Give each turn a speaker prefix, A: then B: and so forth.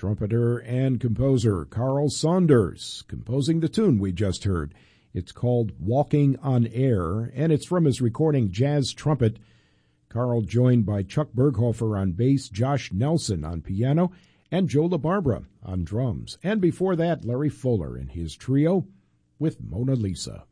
A: trumpeter and composer Carl Saunders composing the tune we just heard. It's called Walking on Air, and it's from his recording Jazz Trumpet. Carl joined by Chuck Berghofer on bass, Josh Nelson on piano, and Joe LaBarbera on drums. And before that, Larry Fuller and his trio with Mona Lisa.